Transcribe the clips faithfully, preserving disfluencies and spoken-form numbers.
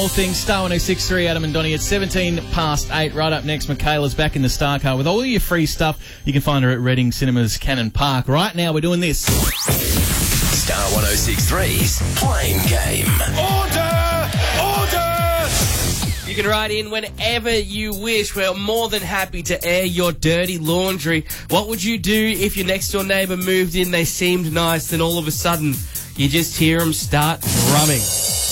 All things Star one oh six point three, Adam and Donnie at seventeen past eight. Right up next, Michaela's back in the Star Car with all your free stuff. You can find her at Reading Cinemas Cannon Park. Right now, we're doing this. Star one oh six point three's Playing Game. Order! Order! You can write in whenever you wish. We're more than happy to air your dirty laundry. What would you do if your next door neighbour moved in, they seemed nice, then all of a sudden you just hear them start drumming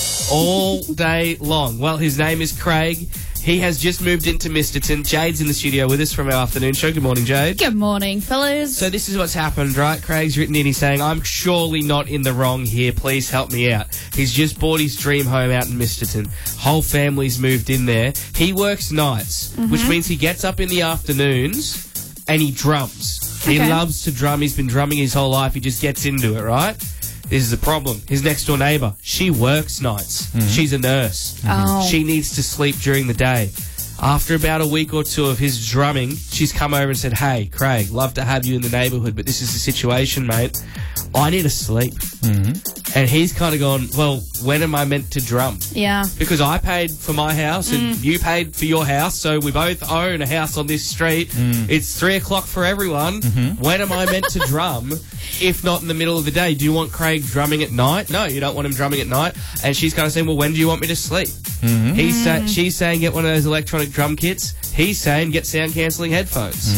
all day long? Well, his name is Craig. He has just moved into Misterton. Jade's in the studio with us from our afternoon show. Good morning, Jade. Good morning, fellas. So this is what's happened, right? Craig's written in, he's saying, I'm surely not in the wrong here. Please help me out. He's just bought his dream home out in Misterton. Whole family's moved in there. He works nights, mm-hmm. which means he gets up in the afternoons and he drums. Okay. He loves to drum. He's been drumming his whole life. He just gets into it, right? This is the problem. His next door neighbour, she works nights. Mm-hmm. She's a nurse. Mm-hmm. Oh. She needs to sleep during the day. After about a week or two of his drumming, she's come over and said, hey, Craig, love to have you in the neighbourhood, but this is the situation, mate. I need to sleep. Mm-hmm. And he's kind of gone, well, when am I meant to drum? Yeah. Because I paid for my house and mm. you paid for your house, so we both own a house on this street. Mm. It's three o'clock for everyone. Mm-hmm. When am I meant to drum, if not in the middle of the day? Do you want Craig drumming at night? No, you don't want him drumming at night. And she's kind of saying, well, when do you want me to sleep? Mm-hmm. He's sa- she's saying get one of those electronic drum kits. He's saying get sound-cancelling headphones.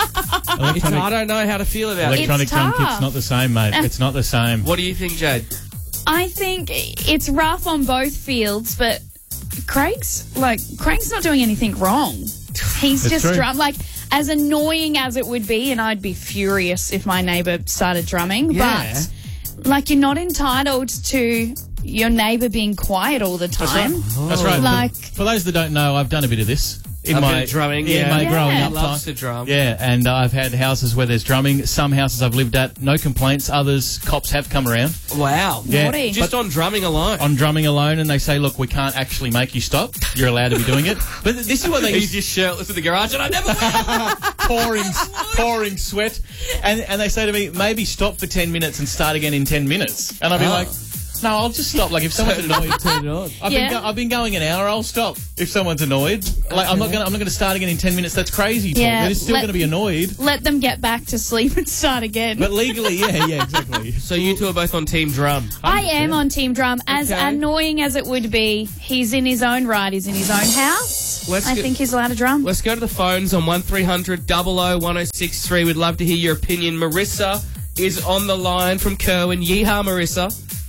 Mm. It's, I don't know how to feel about it. Electronic drum kit's not the same, mate. It's not the same. What do you think, Jade? I think it's rough on both fields, but Craig's, like, Craig's not doing anything wrong. He's That's just true. drum, like, as annoying as it would be, and I'd be furious if my neighbour started drumming, Yeah. but, like, you're not entitled to your neighbour being quiet all the time. That's right. That's right. Like, For, for those that don't know, I've done a bit of this. In A my bit of drumming, in yeah. my Yeah. growing He up loves time. to drum. Yeah, and I've had houses where there's drumming. Some houses I've lived at, no complaints. Others, cops have come around Wow. Yeah. Naughty. Just on drumming alone. on drumming alone, and they say, look, we can't actually make you stop. You're allowed to be doing it. But this is what they He's just shirtless in the garage and I never will. pouring, pouring sweat. And, and they say to me, maybe stop for ten minutes and start again in ten minutes. And I'll be Oh. like, no, I'll just stop. Like, if someone's annoyed, Turn it on. I've, Yeah. been go- I've been going an hour, I'll stop if someone's annoyed. Like, I'm not going to I'm not gonna start again in ten minutes. That's crazy talk. Yeah, They're still let- going to be annoyed. let them get back to sleep and start again. But legally, yeah, yeah, exactly. So you two are both on Team Drum. I am on Team Drum. As Okay. annoying as it would be, he's in his own right. He's in his own house. Let's I get- think he's allowed to drum. Let's go to the phones on one three hundred double oh one oh six three. We'd love to hear your opinion. Marissa is on the line from Kerwin. Yeehaw, Marissa.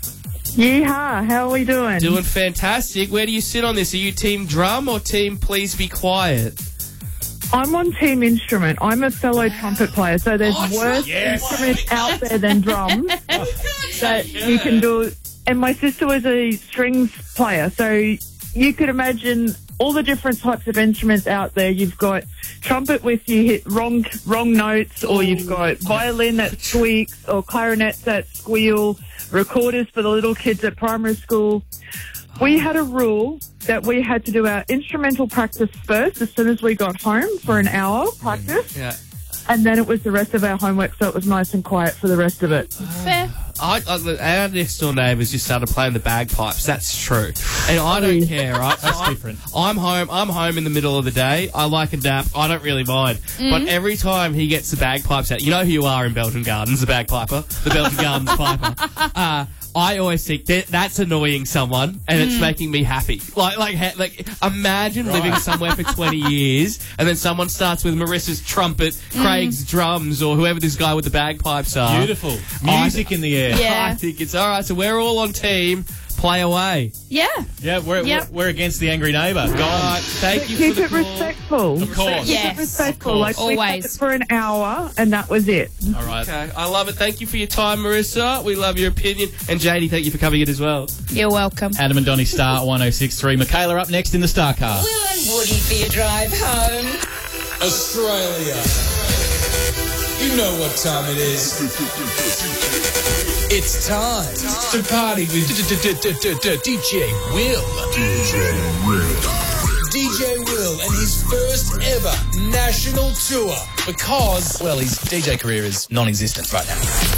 Yeehaw, how are we doing? Doing fantastic. Where do you sit on this? Are you Team Drum or Team Please Be Quiet? I'm on Team Instrument. I'm a fellow trumpet player, so there's Oh, worse yes. instruments out there than drums that you can do. And my sister was a strings player, so you could imagine all the different types of instruments out there. You've got trumpet with you hit wrong wrong notes, or you've got violin that squeaks, or clarinets that squeal, recorders for the little kids at primary school. We had a rule that we had to do our instrumental practice first as soon as we got home for an hour practice, Yeah. and then it was the rest of our homework, so it was nice and quiet for the rest of it. Fair. I, I, our next door neighbours just started playing the bagpipes. That's true, and I don't care. Right? That's I'm, different. I'm home. I'm home in the middle of the day. I like a nap. I don't really mind. But every time he gets the bagpipes out, you know who you are in Belgian Gardens, the bagpiper, the Belgian Gardens piper. Uh, I always think that that's annoying someone, and it's making me happy. Like, like, ha- like, imagine living somewhere for twenty years, and then someone starts with Marissa's trumpet, Craig's drums, or whoever this guy with the bagpipes are. Beautiful. Music in the air. Yeah. I think it's all right. So we're all on team. Play away. Yeah. Yeah, we're, Yep. we're, we're against the angry neighbour. All Gone. right. Thank you Keep for the it call. respectful. Of course. Yes. Keep it respectful. Of Like course. we had Always. it for an hour, and that was it. All right. Okay, I love it. Thank you for your time, Marissa. We love your opinion. And J D, thank you for coming in as well. You're welcome. Adam and Donnie, Star one oh six point three. Michaela up next in the Star Car. Will and Woody for your drive home. Australia. You know what time it is. It's time to party with D J Will. D J Will. D J Will and his first ever national tour because, well, his D J career is non-existent right now.